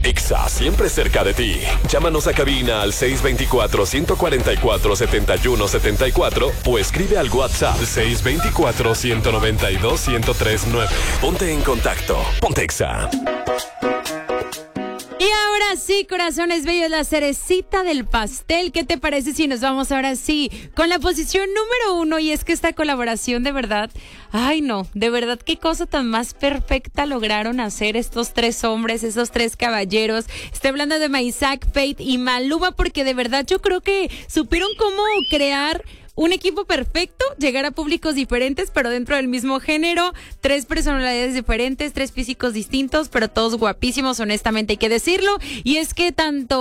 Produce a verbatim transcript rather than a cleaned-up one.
Exa, siempre cerca de ti. Llámanos a cabina al seis dos cuatro, uno cuatro cuatro, siete uno siete cuatro o escribe al WhatsApp seis dos cuatro, uno nueve dos, uno cero tres nueve. Ponte en contacto. Ponte Exa. Y ahora sí, corazones bellos, la cerecita del pastel. ¿Qué te parece si nos vamos ahora sí con la posición número uno? Y es que esta colaboración de verdad, ay no, de verdad qué cosa tan más perfecta lograron hacer estos tres hombres, esos tres caballeros. Estoy hablando de Maysak, Fate y Maluma, porque de verdad yo creo que supieron cómo crear un equipo perfecto, llegar a públicos diferentes, pero dentro del mismo género, tres personalidades diferentes, tres físicos distintos, pero todos guapísimos, honestamente hay que decirlo. Y es que tanto